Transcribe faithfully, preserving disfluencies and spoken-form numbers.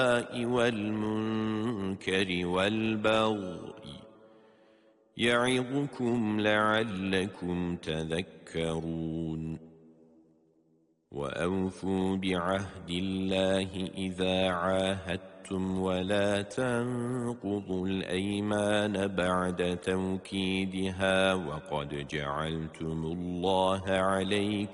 والمنكر والبغي يعظكم لعلكم تذكرون وأوفوا بعهد الله إذا عاهدتم ولا تنقضوا الأيمان بعد توكيدها وقد جعلتم الله عليكم